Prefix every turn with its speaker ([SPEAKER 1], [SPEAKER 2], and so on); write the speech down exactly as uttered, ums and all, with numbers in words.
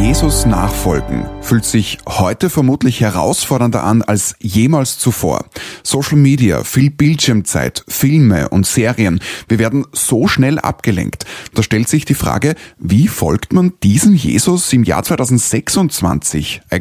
[SPEAKER 1] Jesus nachfolgen fühlt sich heute vermutlich herausfordernder an als jemals zuvor. Social Media, viel Bildschirmzeit, Filme und Serien. Wir werden so schnell abgelenkt. Da stellt sich die Frage, wie folgt man diesem Jesus im Jahr zweitausendsechsundzwanzig